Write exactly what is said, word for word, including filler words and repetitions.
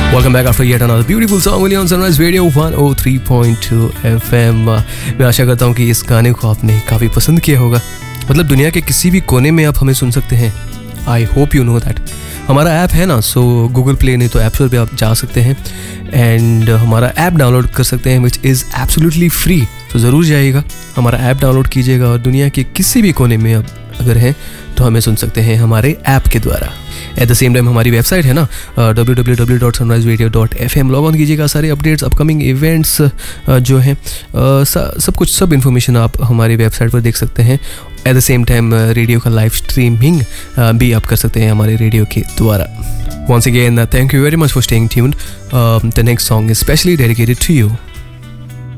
Welcome back after yet another beautiful song only on Sunrise Radio one oh three point two F M. मैं आशा करता हूँ कि इस गाने को आपने काफ़ी पसंद किया होगा. मतलब दुनिया के किसी भी कोने में आप हमें सुन सकते हैं. I hope you know that. हमारा ऐप है ना, सो गूगल प्ले नहीं तो ऐप स्टोर पे आप जा सकते हैं एंड हमारा ऐप डाउनलोड कर सकते हैं विच इज़ एब्सोल्युटली फ्री. तो ज़रूर जाइएगा, हमारा ऐप डाउनलोड कीजिएगा और दुनिया के किसी भी कोने में आप अगर हैं तो हमें सुन सकते हैं हमारे ऐप के द्वारा. एट द सेम टाइम हमारी वेबसाइट है ना W W W dot sunrise radio dot F M. Log on कीजिएगा. सारे अपडेट्स, अपकमिंग इवेंट्स जो हैं, सब कुछ सब इन्फॉर्मेशन आप हमारी वेबसाइट पर देख सकते हैं. At the same time radio का लाइव स्ट्रीमिंग भी आप कर सकते हैं हमारे रेडियो के द्वारा. Once again, uh, thank you very much for staying tuned. Uh, the next song is specially dedicated to you.